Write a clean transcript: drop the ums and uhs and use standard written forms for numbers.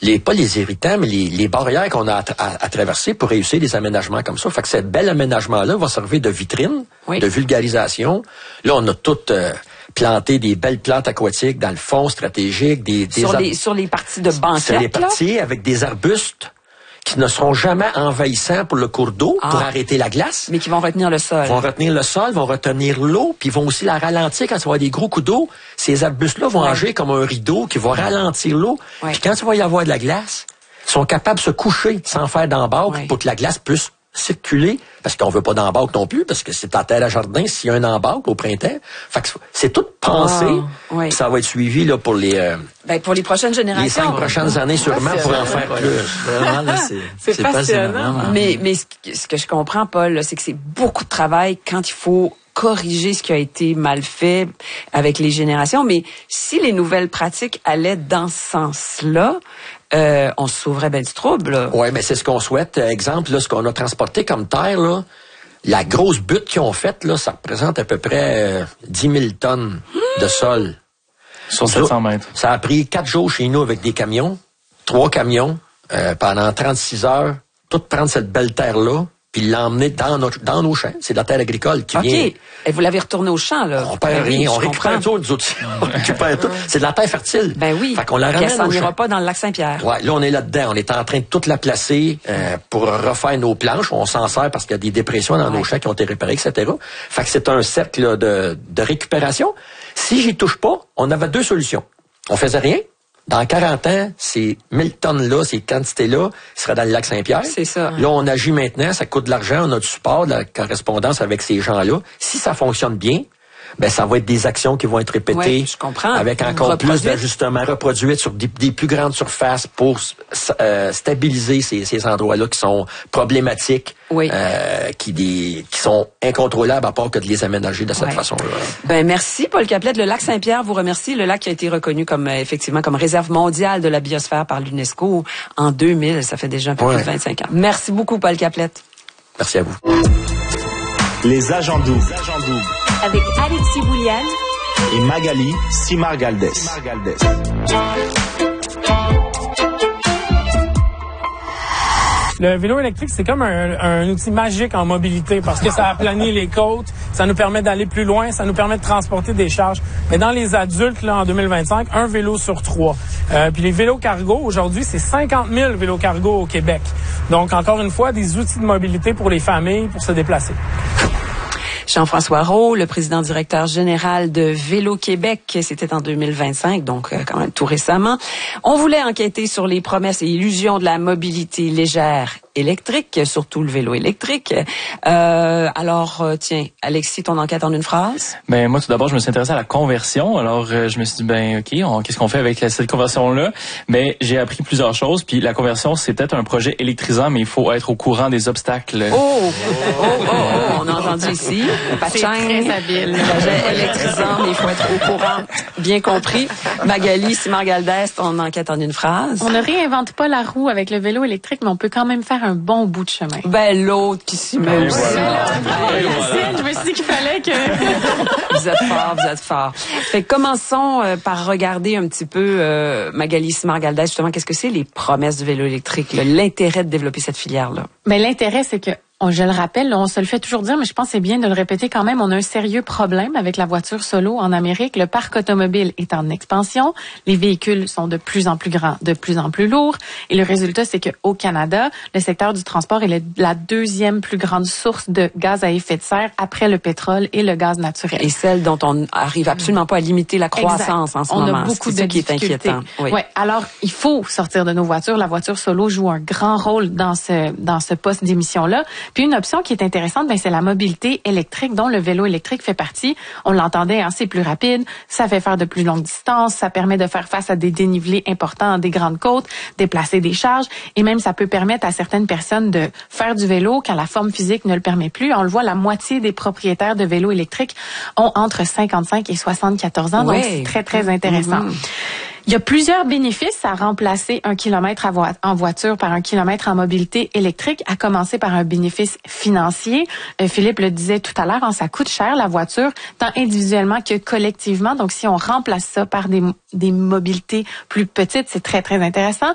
pas les irritants, mais les barrières qu'on a à traverser pour réussir des aménagements comme ça. Fait que ce bel aménagement-là va servir de vitrine, de vulgarisation. Là, on a tout planté des belles plantes aquatiques dans le fond stratégique, sur les parties de banquette. Sur les parties avec des arbustes qui ne seront jamais envahissants pour le cours d'eau, pour arrêter la glace. Mais qui vont retenir le sol. Vont retenir le sol, vont retenir l'eau, puis vont aussi la ralentir quand il va y avoir des gros coups d'eau. Ces arbustes-là vont agir comme un rideau qui va ralentir l'eau. Puis quand il va y avoir de la glace, ils sont capables de se coucher sans faire d'embarque pour que la glace puisse circuler, parce qu'on veut pas d'embarque non plus, parce que c'est en terre à jardin s'il y a un embarque au printemps. Fait que c'est tout pensé. Ça va être suivi là pour les prochaines générations. Les 5 prochaines années sûrement pour en faire plus. Vraiment, là, c'est passionnant. Mais ce que je comprends, Paul, là, c'est que c'est beaucoup de travail quand il faut corriger ce qui a été mal fait avec les générations. Mais si les nouvelles pratiques allaient dans ce sens-là, on se sauverait bien du trouble. Oui, mais c'est ce qu'on souhaite. Exemple, là, ce qu'on a transporté comme terre, là, la grosse butte qu'ils ont faite, là, ça représente à peu près 10 000 tonnes de sol. Sur 700 mètres. Ça a pris 4 jours chez nous avec des camions, 3 camions, pendant 36 heures, tout prendre cette belle terre-là, puis l'emmener dans nos champs. C'est de la terre agricole qui vient. OK. Et vous l'avez retourné au champ, là. On perd rien. On récupère tout, nous autres. On récupère tout. C'est de la terre fertile. Ben oui. Fait qu'on la ramène ça n'ira pas dans le lac Saint-Pierre. Ouais, là, on est là-dedans. On est en train de toute la placer pour refaire nos planches. On s'en sert parce qu'il y a des dépressions dans nos champs qui ont été réparées, etc. Fait que c'est un cercle là, de récupération. Si j'y touche pas, on avait 2 solutions. On faisait rien. Dans 40 ans, ces 1000 tonnes-là, ces quantités-là, seraient dans le lac Saint-Pierre. C'est ça. Là, on agit maintenant, ça coûte de l'argent, on a du support, de la correspondance avec ces gens-là. Si ça fonctionne bien, ben ça va être des actions qui vont être répétées avec encore plus d'ajustements reproduits sur des plus grandes surfaces pour stabiliser ces endroits-là qui sont problématiques, qui sont incontrôlables à part que de les aménager de cette façon-là. Ben merci Paul Caplette. Le lac Saint-Pierre vous remercie. Le lac qui a été reconnu comme effectivement comme réserve mondiale de la biosphère par l'UNESCO en 2000. Ça fait déjà un peu plus de 25 ans. Merci beaucoup Paul Caplette. Merci à vous. Les agents doubles. Avec Alexis Bouliane et Magali Simard-Galdès. Le vélo électrique, c'est comme un outil magique en mobilité parce que ça aplanit les côtes, ça nous permet d'aller plus loin, ça nous permet de transporter des charges. Mais dans les adultes, là, en 2025, un vélo sur 3. Puis les vélos cargo, aujourd'hui, c'est 50 000 vélos cargo au Québec. Donc, encore une fois, des outils de mobilité pour les familles pour se déplacer. Jean-François Roux, le président directeur général de Vélo Québec, c'était en 2025, donc quand même tout récemment. On voulait enquêter sur les promesses et illusions de la mobilité légère électrique, surtout le vélo électrique. Alors, tiens, Alexis, ton enquête en une phrase? Ben moi, tout d'abord, je me suis intéressé à la conversion. Alors, je me suis dit, OK, qu'est-ce qu'on fait avec cette conversion-là? Mais j'ai appris plusieurs choses. Puis la conversion, c'est peut-être un projet électrisant, mais il faut être au courant des obstacles. On a entendu ici. C'est très habile. Projet électrisant, mais il faut être au courant. Bien compris. Magali Simard-Galdès, ton enquête en une phrase? On ne réinvente pas la roue avec le vélo électrique, mais on peut quand même faire un bon bout de chemin. Ben, l'autre qui s'y met aussi. Je me suis dit qu'il fallait que... Vous êtes fort. Fait que commençons par regarder un petit peu, Magali Simard-Galdès, justement, qu'est-ce que c'est les promesses du vélo électrique, l'intérêt de développer cette filière-là? Ben, l'intérêt, c'est que je le rappelle, on se le fait toujours dire, mais je pense que c'est bien de le répéter quand même. On a un sérieux problème avec la voiture solo en Amérique. Le parc automobile est en expansion. Les véhicules sont de plus en plus grands, de plus en plus lourds. Et le résultat, c'est qu'au Canada, le secteur du transport est la 2e plus grande source de gaz à effet de serre après le pétrole et le gaz naturel. Et celle dont on arrive absolument pas à limiter la croissance en ce moment. On a beaucoup de qui est inquiétant. Oui. Alors, il faut sortir de nos voitures. La voiture solo joue un grand rôle dans ce poste d'émission-là. Puis une option qui est intéressante, c'est la mobilité électrique dont le vélo électrique fait partie. On l'entendait, c'est plus rapide, ça fait faire de plus longues distances, ça permet de faire face à des dénivelés importants dans des grandes côtes, déplacer des charges et même ça peut permettre à certaines personnes de faire du vélo quand la forme physique ne le permet plus. On le voit, la moitié des propriétaires de vélos électriques ont entre 55 et 74 ans, donc c'est très, très intéressant. Il y a plusieurs bénéfices à remplacer 1 kilomètre en voiture par 1 kilomètre en mobilité électrique, à commencer par un bénéfice financier. Philippe le disait tout à l'heure, ça coûte cher la voiture, tant individuellement que collectivement. Donc, si on remplace ça par des mobilités plus petites, c'est très, très intéressant.